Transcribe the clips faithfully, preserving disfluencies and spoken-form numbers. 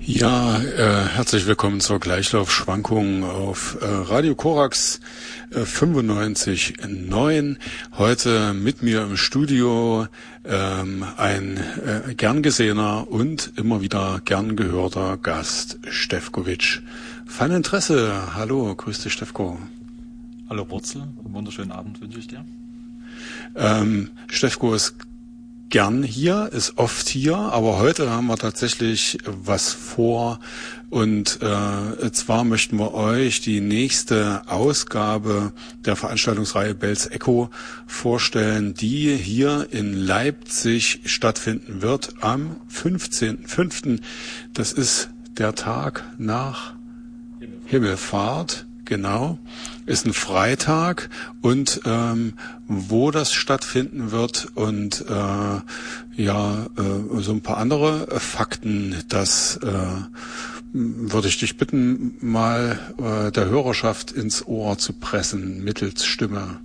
Ja, äh, herzlich willkommen zur Gleichlaufschwankung auf äh, Radio Korax äh, fünfundneunzig Komma neun. Heute mit mir im Studio ähm, ein äh, gern gesehener und immer wieder gern gehörter Gast, Stefkovic. Fein Interesse. Hallo, grüß dich, Stefko. Hallo Wurzel, einen wunderschönen Abend wünsche ich dir. Ähm, Stefko ist gern hier, ist oft hier, aber heute haben wir tatsächlich was vor und äh, zwar möchten wir euch die nächste Ausgabe der Veranstaltungsreihe Bells Echo vorstellen, die hier in Leipzig stattfinden wird am fünfzehnten fünften Das ist der Tag nach Himmelfahrt. Genau, ist ein Freitag und ähm, wo das stattfinden wird und äh, ja äh, so ein paar andere äh, Fakten, das äh, würde ich dich bitten, mal äh, der Hörerschaft ins Ohr zu pressen mittels Stimme.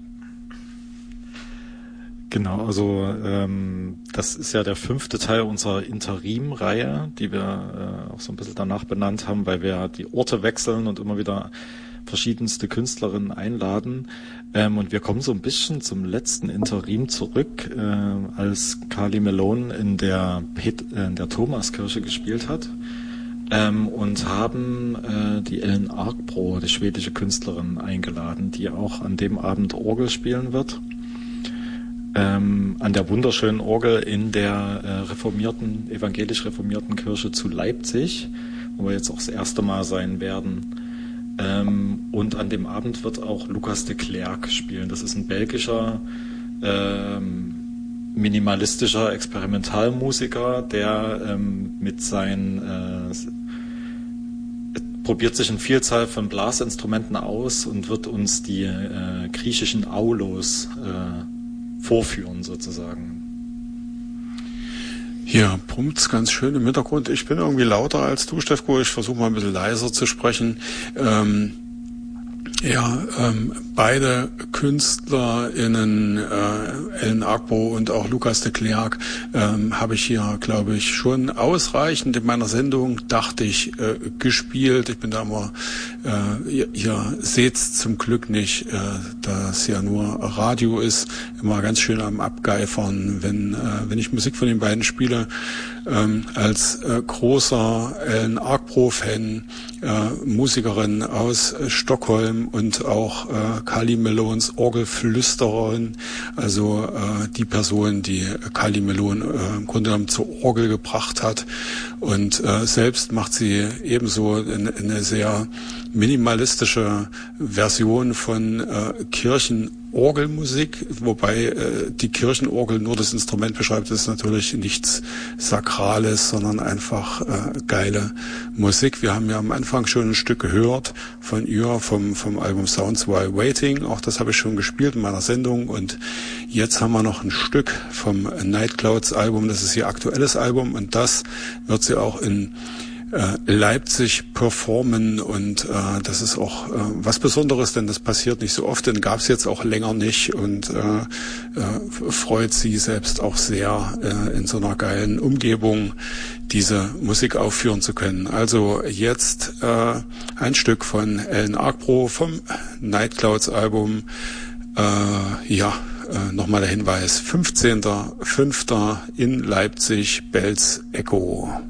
Genau, also ähm, das ist ja der fünfte Teil unserer Interim-Reihe, die wir äh, auch so ein bisschen danach benannt haben, weil wir die Orte wechseln und immer wieder verschiedenste Künstlerinnen einladen. Ähm, und wir kommen so ein bisschen zum letzten Interim zurück, äh, als Carly Malone in der, Pet- äh, in der Thomaskirche gespielt hat. Ähm, und haben äh, die Ellen Argbro, die schwedische Künstlerin, eingeladen, die auch an dem Abend Orgel spielen wird. Ähm, an der wunderschönen Orgel in der äh, reformierten, evangelisch reformierten Kirche zu Leipzig, wo wir jetzt auch das erste Mal sein werden. Ähm, und an dem Abend wird auch Lucas de Klerk spielen. Das ist ein belgischer, ähm, minimalistischer Experimentalmusiker, der ähm, mit seinen äh, probiert sich in Vielzahl von Blasinstrumenten aus und wird uns die äh, griechischen Aulos äh, vorführen sozusagen. Hier pumpt's ganz schön im Hintergrund. Ich bin irgendwie lauter als du, Stefko. Ich versuche mal ein bisschen leiser zu sprechen. Ähm, ja, ähm, beide KünstlerInnen, äh, Ellen Argbro und auch Lucas de Klerk, ähm, habe ich hier, glaube ich, schon ausreichend in meiner Sendung, dachte ich, äh, gespielt. Ich bin da immer, äh, ihr, ihr seht's zum Glück nicht, äh, dass ja nur Radio ist, immer ganz schön am Abgeifern, wenn, äh, wenn ich Musik von den beiden spiele. Ähm, als äh, großer Ellen Argbro-Fan, äh, Musikerin aus äh, Stockholm und auch äh, Carly Malones Orgelflüstererin, also äh, die Person, die Carly Malone äh, im Grunde genommen zur Orgel gebracht hat. Und äh, selbst macht sie ebenso eine, eine sehr minimalistische Version von äh, Kirchenorgelmusik, wobei äh, die Kirchenorgel nur das Instrument beschreibt. Das ist natürlich nichts Sakrales, sondern einfach äh, geile Musik. Wir haben ja am Anfang schon ein Stück gehört von ihr, vom, vom Album Sounds While Waiting. Auch das habe ich schon gespielt in meiner Sendung. Und jetzt haben wir noch ein Stück vom Night Clouds Album. Das ist ihr aktuelles Album und das wird sie auch in Leipzig performen und äh, das ist auch äh, was Besonderes, denn das passiert nicht so oft, denn gab es jetzt auch länger nicht und äh, äh, freut sie selbst auch sehr, äh, in so einer geilen Umgebung diese Musik aufführen zu können. Also jetzt äh, ein Stück von Ellen Argbro vom Night Clouds Album. Äh, ja, äh, nochmal der Hinweis, fünfzehnten fünften in Leipzig, Bells Echo.